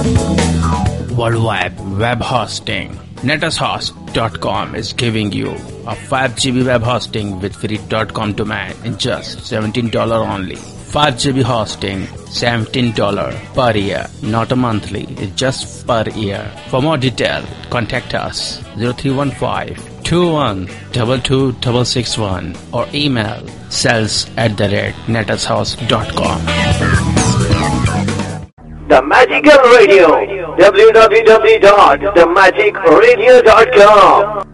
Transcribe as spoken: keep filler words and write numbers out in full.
Worldwide web hosting. netushost dot com is giving you a five G B web hosting with free .com domain in just seventeen dollars only. five G B hosting, seventeen dollars per year, not a monthly, it's just per year. For more detail, contact us zero three one five, two one two two six six one or email sales at the rate netushost dot com. The Magical Radio, w w w dot the magic radio dot com.